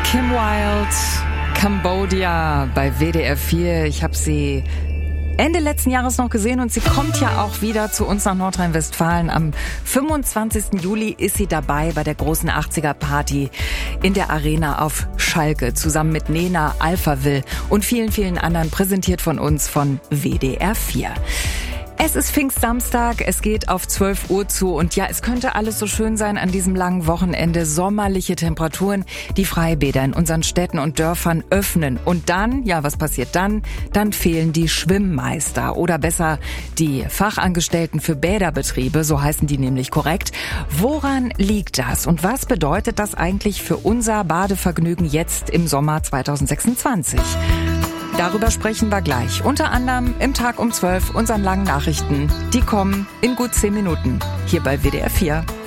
Kim Wilde, Cambodia bei WDR 4. Ich habe sie Ende letzten Jahres noch gesehen und sie kommt ja auch wieder zu uns nach Nordrhein-Westfalen. Am 25. Juli ist sie dabei bei der großen 80er-Party in der Arena auf Schalke, zusammen mit Nena, Alphaville und vielen, vielen anderen, präsentiert von uns von WDR 4. Es ist Pfingstsamstag, es geht auf 12 Uhr zu und ja, es könnte alles so schön sein an diesem langen Wochenende. Sommerliche Temperaturen, die Freibäder in unseren Städten und Dörfern öffnen. Und dann, ja, was passiert dann? Dann fehlen die Schwimmmeister oder besser die Fachangestellten für Bäderbetriebe, so heißen die nämlich korrekt. Woran liegt das und was bedeutet das eigentlich für unser Badevergnügen jetzt im Sommer 2026? Darüber sprechen wir gleich. Unter anderem im Tag um 12 unseren langen Nachrichten. Die kommen in gut 10 Minuten hier bei WDR 4.